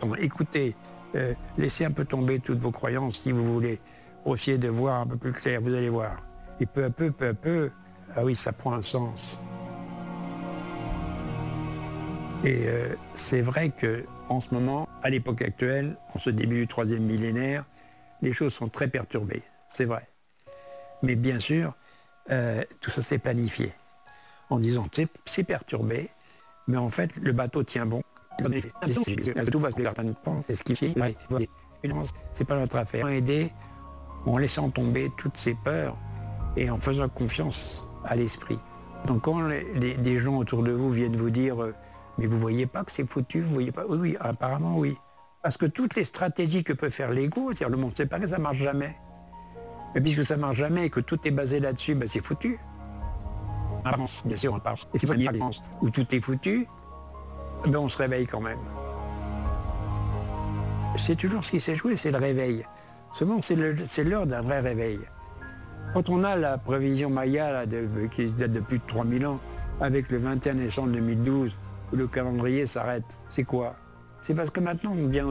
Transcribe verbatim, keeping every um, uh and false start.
attendre, écoutez, euh, laissez un peu tomber toutes vos croyances si vous voulez essayer de voir un peu plus clair, vous allez voir. Et peu à peu, peu à peu, ah oui, ça prend un sens. Et euh, c'est vrai qu'en ce moment, à l'époque actuelle, en ce début du troisième millénaire, les choses sont très perturbées, c'est vrai. Mais bien sûr, euh, tout ça s'est planifié. En disant, c'est perturbé, mais en fait, le bateau tient bon. Tout va se faire, c'est ce qui fait. C'est pas notre affaire. Aider en laissant tomber toutes ces peurs et en faisant confiance à l'esprit. Donc quand les, les, les gens autour de vous viennent vous dire euh, mais vous voyez pas que c'est foutu, vous voyez pas. Oui, oui, apparemment oui. Parce que toutes les stratégies que peut faire l'ego, c'est-à-dire le monde séparé, ça marche jamais. Mais puisque ça marche jamais et que tout est basé là-dessus, ben c'est foutu. On pense, bien sûr, on pense. Et c'est pas une pense où tout est foutu, ben on se réveille quand même. C'est toujours ce qui s'est joué, c'est le réveil. Seulement, c'est l'heure d'un vrai réveil. Quand on a la prévision Maya là, de, qui date de plus de trois mille ans, avec le vingt et un décembre deux mille douze, où le calendrier s'arrête, c'est quoi? C'est parce que maintenant on vient